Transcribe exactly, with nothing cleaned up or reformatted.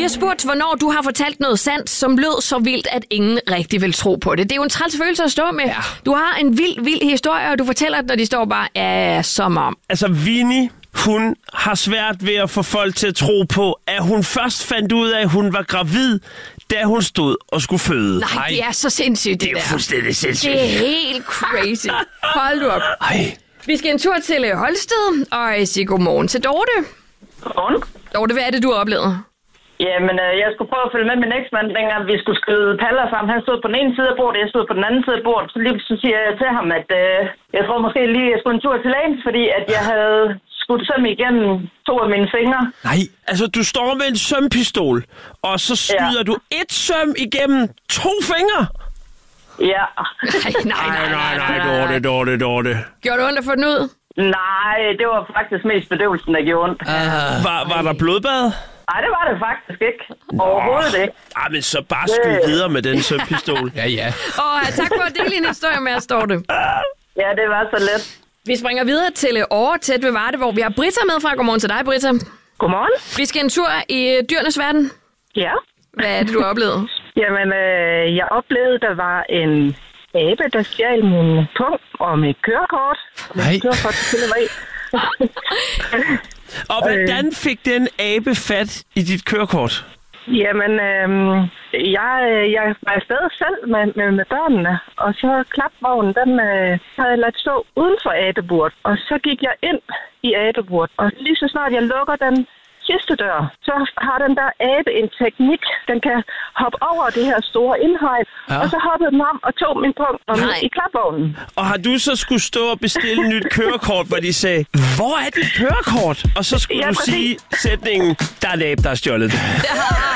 har spurgt, hvornår du har fortalt noget sandt, som lød så vildt, at ingen rigtig vil tro på det. Det er jo en træls følelse at stå med. Ja. Du har en vild, vild historie, og du fortæller det, når de står bare, ja, som om. Altså, Vinnie, hun har svært ved at få folk til at tro på, at hun først fandt ud af, at hun var gravid, da hun stod og skulle føde. Nej, det er så sindssygt, det, det er der. jo fuldstændig sindssygt. Det er helt crazy. Hold du op. Ej. Vi skal en tur til Holsted, og sige godmorgen til Dorte. Godmorgen. Dorte, hvad er det, du har oplevet? Jamen, øh, jeg skulle prøve at følge med min eksmand, dengang vi skulle skyde paller sammen. Han stod på den ene side af bordet, jeg stod på den anden side af bordet. Så lige så siger jeg til ham, at øh, jeg tror måske lige, jeg skulle en tur til lægen, fordi at jeg havde skudt søm igennem to af mine fingre. Nej, altså du står med en sømpistol, og så skyder ja. du et søm igennem to fingre? Ja. Nej, nej, nej, nej, nej. Dorte, Dorte, Dorte. Gjorde du ondt at få den ud? Nej, det var faktisk mest bedøvelsen, der gjorde ondt. Uh, var, var der blodbad? Nej, det var det faktisk ikke. Overhovedet ikke. Ah, men så bare skyd videre med den sømpistol. Ja, ja. Åh, tak for at dele en historie med os, Dorte. Ja, det var så let. Vi springer videre til Åre tæt ved Varde, hvor vi har Britta med fra. Godmorgen til dig, Britta. Godmorgen. Vi skal en tur i dyrenes verden. Ja. Hvad er det, du har oplevet? Jamen, øh, jeg oplevede, der var en abe, der stjal min pung og mit kørekort. Nej. Mit kørekort selvfølgelig var i. Og hvordan fik den abe fat i dit kørekort? Jamen, øh, jeg, jeg var afsted selv med, med, med børnene, og så klapvognen, den øh, havde jeg ladt stå uden for adeburet. Og så gik jeg ind i adeburet, og lige så snart jeg lukker den sidste dør, så har den der abe en teknik. Den kan hoppe over det her store indhegn, ja. Og så hoppede den om og tog min punkt om i klapvognen. Og har du så skulle stå og bestille et nyt kørekort, hvor de sagde, hvor er dit kørekort? Og så skulle ja, du præcis. sige sætningen, der er en abe, der har stjålet det.